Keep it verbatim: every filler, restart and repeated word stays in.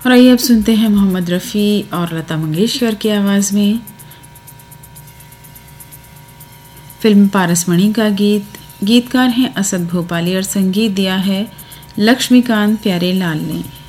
और आइए अब सुनते हैं मोहम्मद रफ़ी और लता मंगेशकर की आवाज़ में फिल्म पारसमणि का गीत। गीतकार हैं असद भोपाली और संगीत दिया है लक्ष्मीकांत प्यारेलाल ने।